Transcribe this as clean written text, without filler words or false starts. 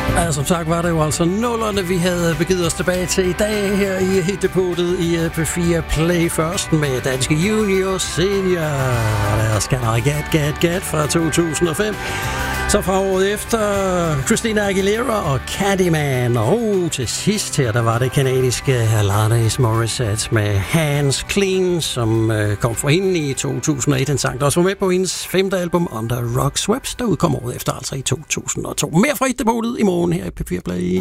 Ja, som sagt var det jo altså nullerne, vi havde begivet os tilbage til i dag her i hitdepotet i P4 Play. Først med Danske Junior Senior. Der skal der Get fra 2005. Så fra året efter Christina Aguilera og Candyman. Og til sidst her, der var det kanadiske Alanis Morissette med Hands Clean, som kom fra hende i 2001. En sang, der også var med på hendes 5. album Under Rock Sweeps, der udkom året efter, altså i 2002. Mere fra hitdepotet i morgen her i P4 Play.